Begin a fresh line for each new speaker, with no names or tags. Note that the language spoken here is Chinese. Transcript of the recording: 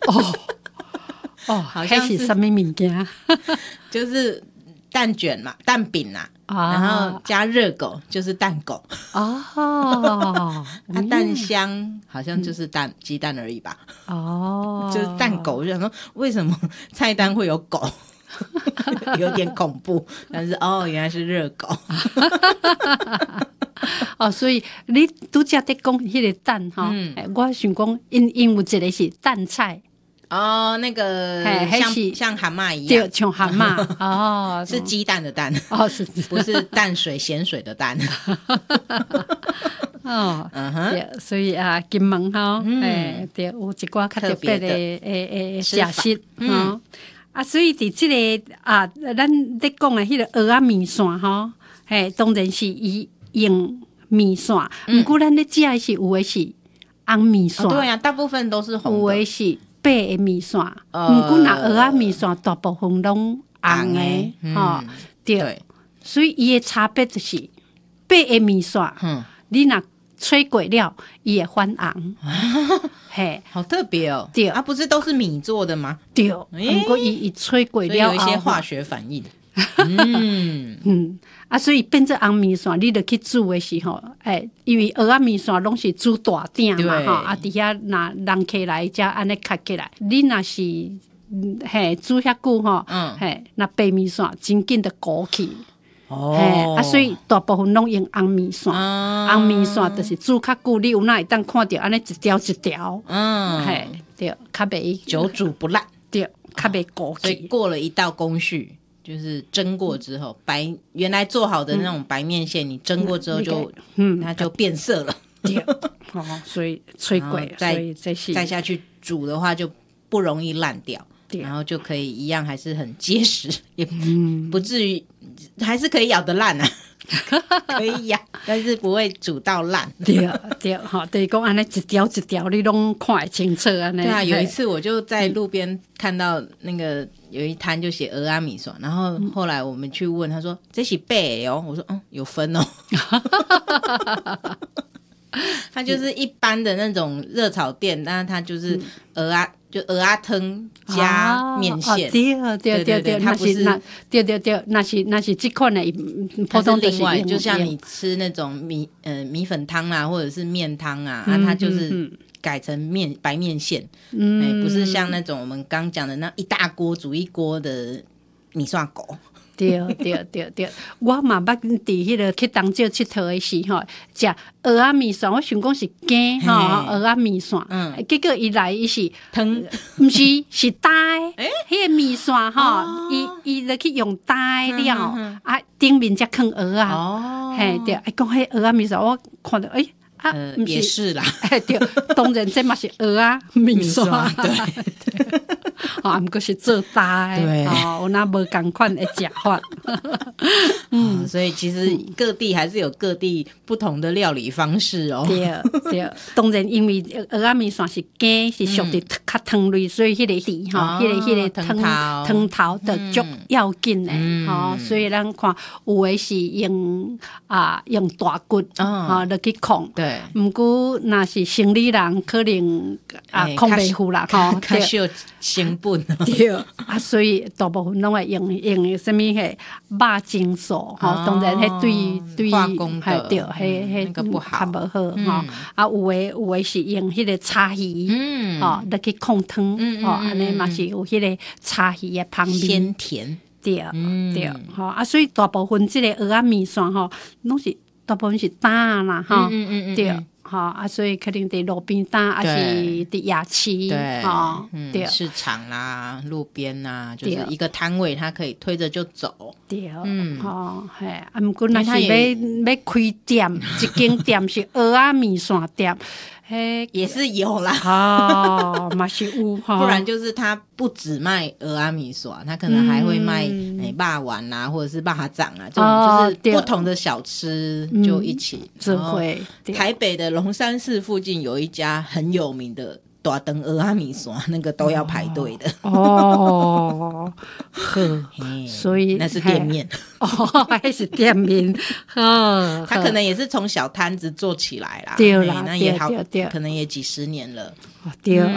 好像是什么物件？
就是蛋卷嘛，蛋饼啊，然后加热狗就是蛋狗
哦，
蛋香好像就是鸡蛋而已吧，就是蛋狗。我就想说为什么菜单会有狗有点恐怖，但是原来是热狗
所以你拄则在讲迄个蛋我想讲因有一个是蛋菜
那个像蛤蟆一
样，
对，
像蛤蟆
是鸡蛋的蛋
是
不是淡水咸水的蛋
对，所以金门对，有一寡较特别的食食所以伫这个咱在讲的迄个蚵仔面线当然是伊用面线，不过咱咧食的是有的是红面线，
对啊，大部分都是红的，
有的是白的面线，不过那蚵仔面线大部分拢红的对，所以伊的差别就是白的面线你若吹过了伊会翻红嘿，
好特别哦，
对
不是都是米做的吗？
对，不过伊吹过了
有一些化学反应
所以变做红面线你就去煮的时候因为蚵仔面线拢是煮大鼎嘛底下若人客来才安尼卡起来，你若是煮遐久那白面线真紧就糊去所以大部分拢用红面线红面线就是煮较久，你有哪会当看到安尼一条一条对，较袂
久煮不烂，
对，较袂糊去。
所以过了一道工序，就是蒸过之后原来做好的那种白面线你蒸过之后它就变色了
对所以吹过
再下去煮的话就不容易烂掉，然后就可以一样还是很结实，也不至于还是可以咬得烂可以咬，但是不会煮到烂
对就是讲安尼一条一条你拢看会清楚安尼。
对啊，有一次我就在路边看到那个有一摊就写蚵仔米线，然后后来我们去问他说这是白的我说有分它就是一般的那种热炒店，但是它就是蚵仔汤加面线
对，
它不是
对，那是这款的普通
另外就像你吃那种米粉汤啊或者是面汤它就是改成白面线不是像那种我们刚讲的那一大锅煮一锅的米线糊
对，我嘛捌伫迄个去东石佚佗的时食蚵仔面线，我想讲是羹蚵仔面线结果伊来伊是
汤
不是是呆迄个面线伊就去用呆料顶面才放蚵仔对，讲迄蚵仔面线我看到
也是啦
对，当然这嘛是蚵仔面线
对
不过是做大
对
有那无同款的吃法
所以其实各地还是有各地不同的料理方式
对，当然因为蚵仔面线是羹是属于较汤类，所以迄个底迄个汤头就足要紧的所以咱看有的是用大骨就去控，
对，
不过那是生理人可能控不住啦
较少成本
对所以大部分拢会用什么肉精素当然对
化工的
对
那个不好
较无好有的是用迄个柴鱼就去控汤安尼嘛是有迄个柴鱼的旁边
鲜甜
对所以大部分这个蚵仔面线拢是大部分是打啦对所以可能在路边摊还是在夜市
对市场啦路边啦就是一个摊位它可以推着就走
对不过若是要开店一间店是蚵仔面线店
也是有啦
嘛是有
不然就是他不只卖蚵仔米线，他可能还会卖肉丸啊或者是肉粽啊这种就是不同的小吃就一起台北的龙山寺附近有一家很有名的大肠蚵仔米线，那个都要排队的
所以
那是店面
还是店面
他可能也是从小摊子做起来啦
对啦
那也好可能也几十年了
对